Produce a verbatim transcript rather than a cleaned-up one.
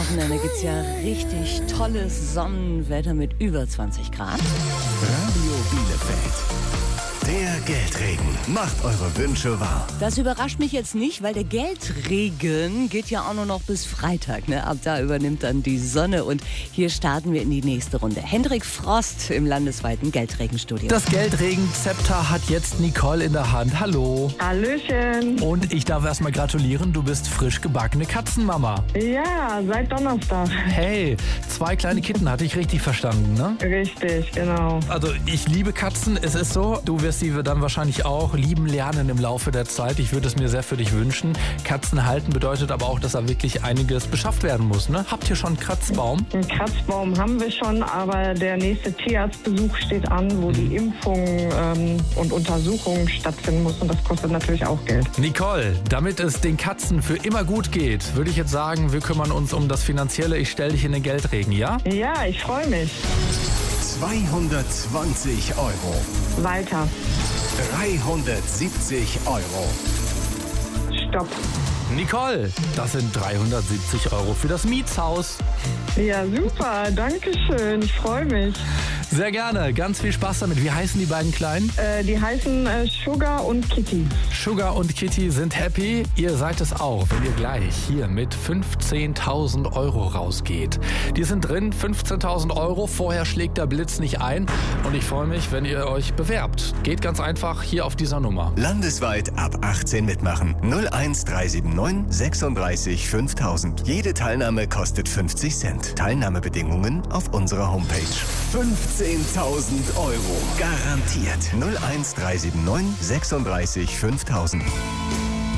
Wochenende gibt's ja richtig tolles Sonnenwetter mit über zwanzig Grad. Radio Bielefeld. Der Geldregen macht eure Wünsche wahr. Das überrascht mich jetzt nicht, weil der Geldregen geht ja auch nur noch bis Freitag. Ne? Ab da übernimmt dann die Sonne und hier starten wir in die nächste Runde. Hendrik Frost im landesweiten Geldregenstudio. Das Geldregenzepter hat jetzt Nicole in der Hand. Hallo. Hallöchen. Und ich darf erstmal gratulieren, du bist frisch gebackene Katzenmama. Ja, seit Donnerstag. Hey, zwei kleine Kitten, hatte ich richtig verstanden, ne? Richtig, genau. Also ich liebe Katzen, es ist so, du wirst sie dann wahrscheinlich auch lieben lernen im Laufe der Zeit. Ich würde es mir sehr für dich wünschen. Katzen halten bedeutet aber auch, dass da wirklich einiges beschafft werden muss, ne? Habt ihr schon einen Kratzbaum? Einen Kratzbaum haben wir schon, aber der nächste Tierarztbesuch steht an, wo die Impfung ähm, und Untersuchung stattfinden muss und das kostet natürlich auch Geld. Nicole, damit es den Katzen für immer gut geht, würde ich jetzt sagen, wir kümmern uns um das Finanzielle. Ich stelle dich in den Geldregen, ja? Ja, ich freue mich. zweihundertzwanzig Euro. Weiter. dreihundertsiebzig Euro. Stopp. Nicole, das sind dreihundertsiebzig Euro für das Mietshaus. Ja, super. Danke schön. Ich freue mich. Sehr gerne. Ganz viel Spaß damit. Wie heißen die beiden Kleinen? Äh, die heißen äh, Sugar und Kitty. Sugar und Kitty sind happy. Ihr seid es auch, wenn ihr gleich hier mit fünfzehntausend Euro rausgeht. Die sind drin, fünfzehntausend Euro. Vorher schlägt der Blitz nicht ein. Und ich freue mich, wenn ihr euch bewerbt. Geht ganz einfach hier auf dieser Nummer. Landesweit ab achtzehn mitmachen. null eins drei sieben neun sechsunddreißig fünftausend. Jede Teilnahme kostet fünfzig Cent. Teilnahmebedingungen auf unserer Homepage. fünfzehntausend Euro. Garantiert. null eins drei sieben neun sechsunddreißig fünftausend.